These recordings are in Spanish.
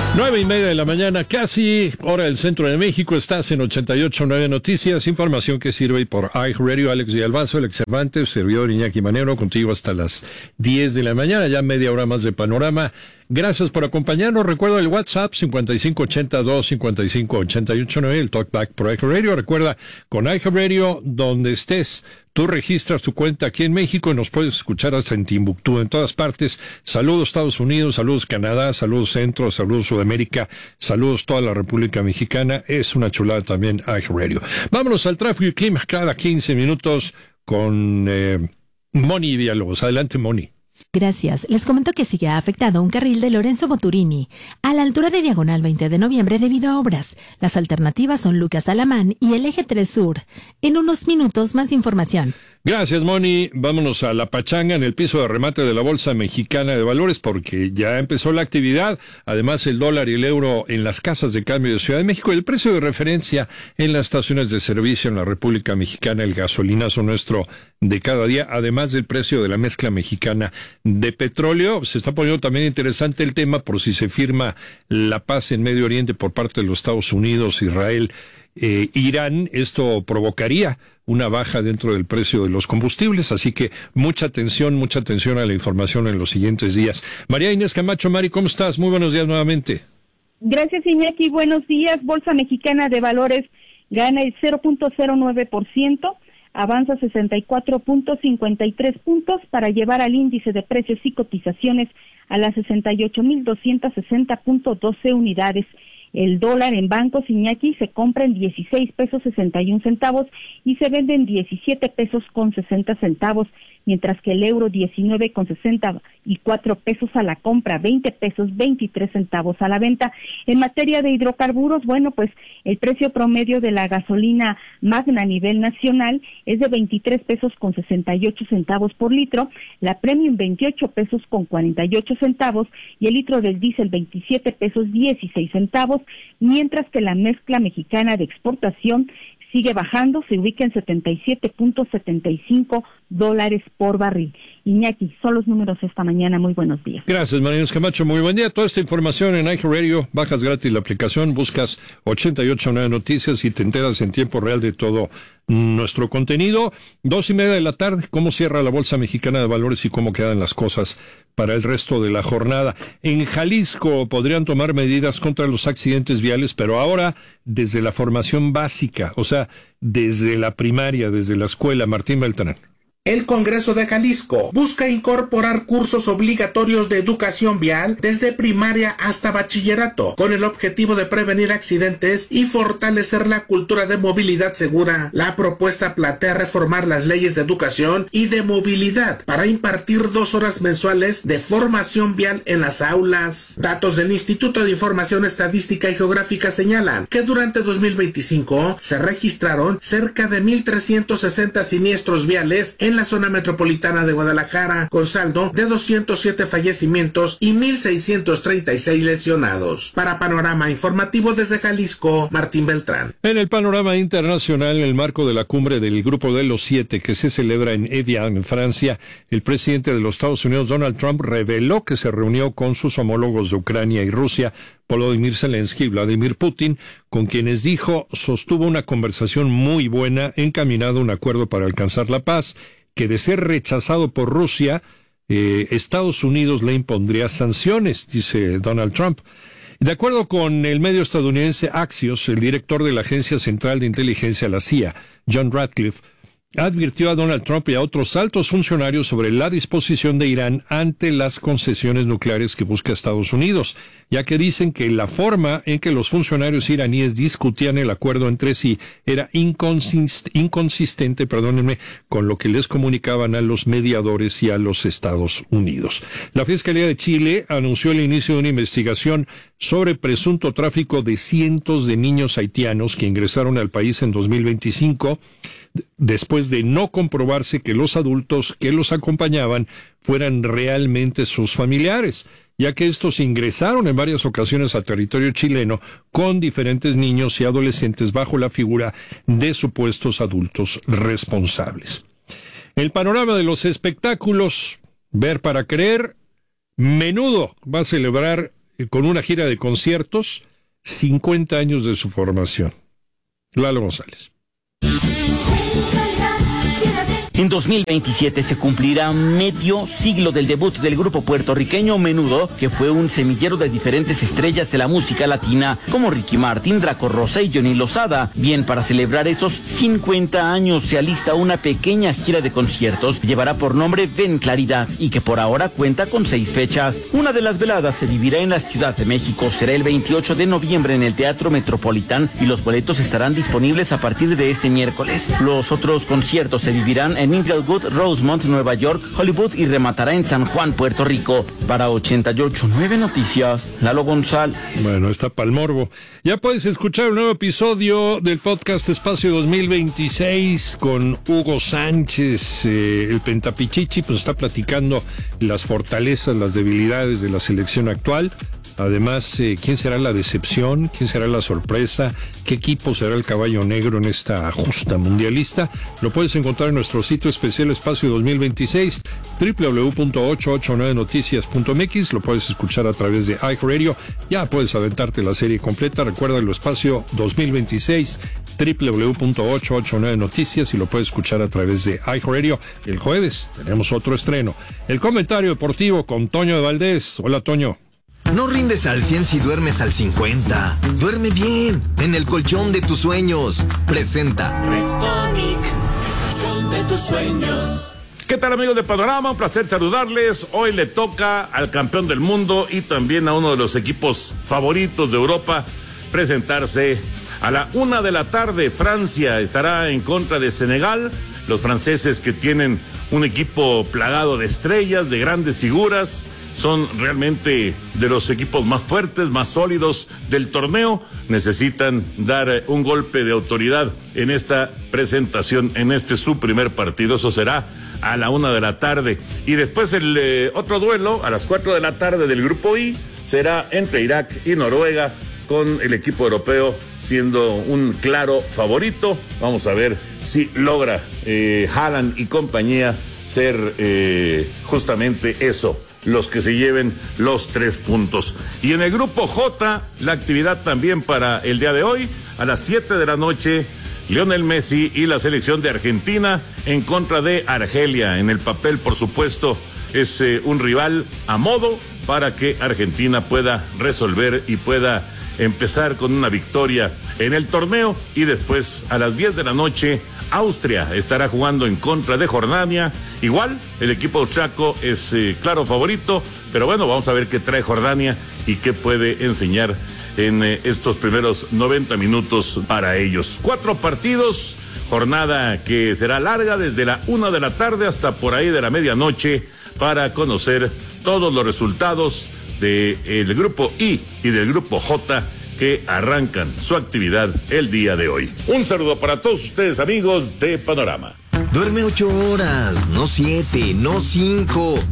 9:30 de la mañana, casi hora del centro de México. Estás en 88.9 Noticias, información que sirve por iHeartRadio. Alex Villalbazo, Alex Cervantes, servidor Iñaki Manero, contigo hasta las 10 de la mañana, ya media hora más de panorama. Gracias por acompañarnos. Recuerda el WhatsApp 5582-5588-9, el Talkback por iHeartRadio. Recuerda, con iHeartRadio, donde estés, tú registras tu cuenta aquí en México y nos puedes escuchar hasta en Timbuktu, en todas partes. Saludos Estados Unidos, saludos Canadá, saludos Centro, saludos Sudamérica, saludos toda la República Mexicana. Es una chulada también iHeartRadio. Vámonos al tráfico y clima cada 15 minutos con Moni Villalobos. Adelante, Moni. Gracias. Les comento que sigue afectado un carril de Lorenzo Boturini a la altura de Diagonal 20 de Noviembre debido a obras. Las alternativas son Lucas Alamán y el Eje 3 Sur. En unos minutos más información. Gracias, Moni. Vámonos a la pachanga en el piso de remate de la Bolsa Mexicana de Valores porque ya empezó la actividad. Además, el dólar y el euro en las casas de cambio de Ciudad de México, el precio de referencia en las estaciones de servicio en la República Mexicana, el gasolinazo nuestro de cada día, además del precio de la mezcla mexicana de petróleo. Se está poniendo también interesante el tema por si se firma la paz en Medio Oriente por parte de los Estados Unidos, Israel, Irán. Esto provocaría una baja dentro del precio de los combustibles, así que mucha atención a la información en los siguientes días. María Inés Camacho, Mari, ¿cómo estás? Muy buenos días nuevamente. Gracias, Iñaki, buenos días. Bolsa Mexicana de Valores gana el 0.09%, avanza 64.53 puntos para llevar al índice de precios y cotizaciones a las 68,260.12 unidades. El dólar en bancos, Iñaki, se compra en 16 pesos 61 centavos y se vende en 17 pesos con 60 centavos, mientras que el euro 19 con 64 pesos a la compra, 20 pesos 23 centavos a la venta. En materia de hidrocarburos, bueno, pues el precio promedio de la gasolina magna a nivel nacional es de 23 pesos con 68 centavos por litro, la premium 28 pesos con 48 centavos y el litro del diésel 27 pesos 16 centavos, mientras que la mezcla mexicana de exportación sigue bajando, se ubica en $77.75 por barril. Iñaki, son los números esta mañana. Muy buenos días. Gracias, María Inés Camacho. Muy buen día. Toda esta información en iHeartRadio. Bajas gratis la aplicación, buscas 88.9 Noticias y te enteras en tiempo real de todo nuestro contenido. 2:30 de la tarde, cómo cierra la Bolsa Mexicana de Valores y cómo quedan las cosas para el resto de la jornada. En Jalisco podrían tomar medidas contra los accidentes viales, pero ahora desde la formación básica, o sea, desde la primaria, desde la escuela. Martín Beltrán. El Congreso de Jalisco busca incorporar cursos obligatorios de educación vial desde primaria hasta bachillerato, con el objetivo de prevenir accidentes y fortalecer la cultura de movilidad segura. La propuesta plantea reformar las leyes de educación y de movilidad para impartir 2 horas mensuales de formación vial en las aulas. Datos del Instituto de Información Estadística y Geográfica señalan que durante 2025 se registraron cerca de 1,360 siniestros viales en la zona metropolitana de Guadalajara, con saldo de 207 fallecimientos y 1,636 lesionados. Para Panorama Informativo desde Jalisco, Martín Beltrán. En el panorama internacional, en el marco de la cumbre del Grupo de los 7 que se celebra en Evian, en Francia, el presidente de los Estados Unidos, Donald Trump, reveló que se reunió con sus homólogos de Ucrania y Rusia, Volodymyr Zelensky y Vladimir Putin, con quienes dijo sostuvo una conversación muy buena encaminada a un acuerdo para alcanzar la paz, que de ser rechazado por Rusia, Estados Unidos le impondría sanciones, dice Donald Trump. De acuerdo con el medio estadounidense Axios, el director de la Agencia Central de Inteligencia, la CIA, John Ratcliffe, advirtió a Donald Trump y a otros altos funcionarios sobre la disposición de Irán ante las concesiones nucleares que busca Estados Unidos, ya que dicen que la forma en que los funcionarios iraníes discutían el acuerdo entre sí era inconsistente, con lo que les comunicaban a los mediadores y a los Estados Unidos. La Fiscalía de Chile anunció el inicio de una investigación sobre presunto tráfico de cientos de niños haitianos que ingresaron al país en 2025, después de no comprobarse que los adultos que los acompañaban fueran realmente sus familiares, ya que estos ingresaron en varias ocasiones a territorio chileno con diferentes niños y adolescentes bajo la figura de supuestos adultos responsables. El panorama de los espectáculos, ver para creer. Menudo va a celebrar con una gira de conciertos, 50 años de su formación. Lalo González. En 2027 se cumplirá medio siglo del debut del grupo puertorriqueño Menudo, que fue un semillero de diferentes estrellas de la música latina, como Ricky Martin, Draco Rosa y Johnny Lozada. Bien, para celebrar esos 50 años se alista una pequeña gira de conciertos, llevará por nombre Ven Claridad, y que por ahora cuenta con 6 fechas. Una de las veladas se vivirá en la Ciudad de México, será el 28 de noviembre en el Teatro Metropolitán, y los boletos estarán disponibles a partir de este miércoles. Los otros conciertos se vivirán en Inglewood, Rosemont, Nueva York, Hollywood y rematará en San Juan, Puerto Rico. Para 88.9 Noticias, Lalo González. Bueno, está pa'l morbo. Ya puedes escuchar un nuevo episodio del podcast Espacio 2026 con Hugo Sánchez, el Pentapichichi, pues está platicando las fortalezas, las debilidades de la selección actual. Además, ¿quién será la decepción? ¿Quién será la sorpresa? ¿Qué equipo será el caballo negro en esta justa mundialista? Lo puedes encontrar en nuestro sitio especial Espacio 2026, www.889noticias.mx. Lo puedes escuchar a través de iHeartRadio. Ya puedes aventarte la serie completa. Recuerda el Espacio 2026, www.889noticias, y lo puedes escuchar a través de iHeartRadio. El jueves tenemos otro estreno. El comentario deportivo con Toño de Valdés. Hola, Toño. No rindes al 100 si duermes al 50. Duerme bien, en el colchón de tus sueños. Presenta Restonic, colchón de tus sueños. ¿Qué tal, amigos de Panorama? Un placer saludarles. Hoy le toca al campeón del mundo y también a uno de los equipos favoritos de Europa presentarse a la 1 de la tarde. Francia estará en contra de Senegal. Los franceses, que tienen un equipo plagado de estrellas, de grandes figuras, son realmente de los equipos más fuertes, más sólidos del torneo. Necesitan dar un golpe de autoridad en esta presentación, en su primer partido. Eso será a la 1 de la tarde. Y después el otro duelo, a las 4 de la tarde del grupo I, será entre Irak y Noruega, con el equipo europeo siendo un claro favorito. Vamos a ver si logra Haaland y compañía ser justamente eso, los que se lleven los 3 puntos. Y en el grupo J, la actividad también para el día de hoy, a las 7 de la noche, Lionel Messi y la selección de Argentina en contra de Argelia. En el papel, por supuesto, es un rival a modo para que Argentina pueda resolver y pueda empezar con una victoria en el torneo. Y después, a las 10 de la noche, Austria estará jugando en contra de Jordania. Igual, el equipo austriaco es claro favorito, pero bueno, vamos a ver qué trae Jordania y qué puede enseñar en estos primeros 90 minutos para ellos. 4 partidos, jornada que será larga desde la 1 de la tarde hasta por ahí de la medianoche, para conocer todos los resultados del grupo I y del grupo J, que arrancan su actividad el día de hoy. Un saludo para todos ustedes, amigos de Panorama. Duerme 8 horas, no 7, no 5,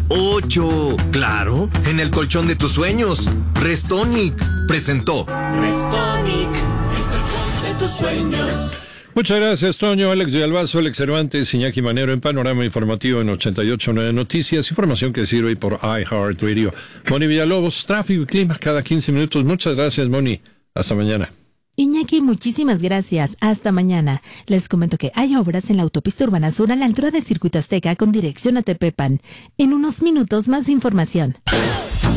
8. Claro, en el colchón de tus sueños. Restonic presentó Restonic, el colchón de tus sueños. Muchas gracias, Toño. Alex de Albazo, Alex Cervantes, Iñaki Manero en Panorama Informativo en 88.9 Noticias. Información que sirve por iHeartRadio. Moni Villalobos, tráfico y clima cada 15 minutos. Muchas gracias, Moni. Hasta mañana. Iñaki, muchísimas gracias. Hasta mañana. Les comento que hay obras en la autopista Urbana Sur a la altura de Circuito Azteca con dirección a Tepepan. En unos minutos, más información.